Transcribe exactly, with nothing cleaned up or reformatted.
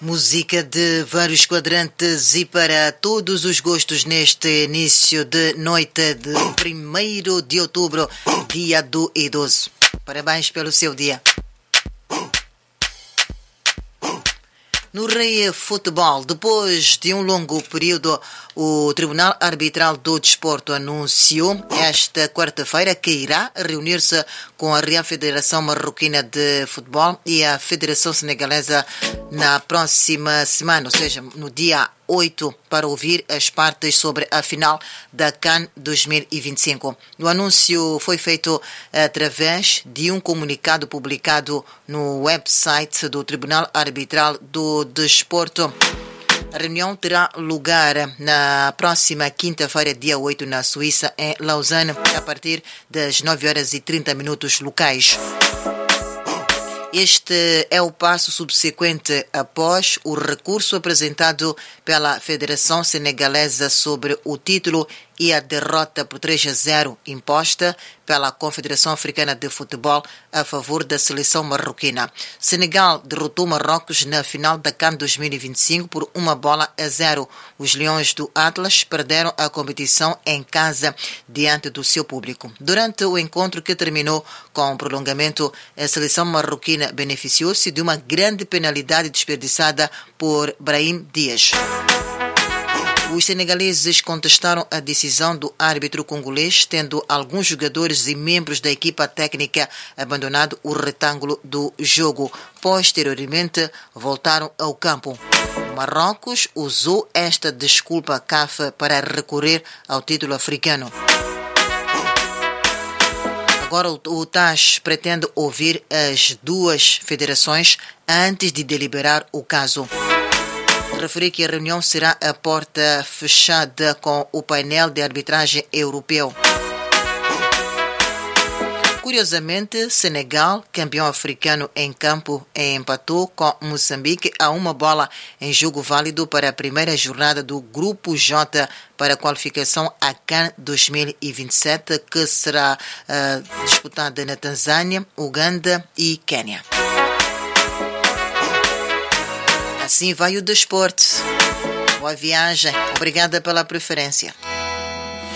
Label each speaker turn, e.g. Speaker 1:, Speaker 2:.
Speaker 1: Música de vários quadrantes e para todos os gostos neste início de noite de primeiro de outubro, dia do idoso. Parabéns pelo seu dia. No Rei Futebol, depois de um longo período, o Tribunal Arbitral do Desporto anunciou esta quarta-feira que irá reunir-se com a Real Federação Marroquina de Futebol e a Federação Senegalesa na próxima semana, ou seja, no dia oito, para ouvir as partes sobre a final da CAN dois mil e vinte e cinco. O anúncio foi feito através de um comunicado publicado no website do Tribunal Arbitral do Desporto. A reunião terá lugar na próxima quinta-feira, dia oito, na Suíça, em Lausanne, a partir das nove horas e trinta minutos locais. Este é o passo subsequente após o recurso apresentado pela Federação Senegalesa sobre o título e a derrota por três a zero imposta pela Confederação Africana de Futebol a favor da seleção marroquina. Senegal derrotou Marrocos na final da CAN dois mil e vinte e cinco por uma bola a zero. Os Leões do Atlas perderam a competição em casa diante do seu público. Durante o encontro que terminou com prolongamento, a seleção marroquina beneficiou-se de uma grande penalidade desperdiçada por Brahim Dias. Os senegaleses contestaram a decisão do árbitro congolês, tendo alguns jogadores e membros da equipa técnica abandonado o retângulo do jogo. Posteriormente, voltaram ao campo. Marrocos usou esta desculpa C A F para recorrer ao título africano. Agora o T A S pretende ouvir as duas federações antes de deliberar o caso. Referi que a reunião será a porta fechada com o painel de arbitragem europeu. Curiosamente, Senegal, campeão africano em campo, empatou com Moçambique a uma bola em jogo válido para a primeira jornada do Grupo J para a qualificação à CAN dois mil e vinte e sete, que será uh, disputada na Tanzânia, Uganda e Quênia. Assim vai o desporto. Boa viagem. Obrigada pela preferência.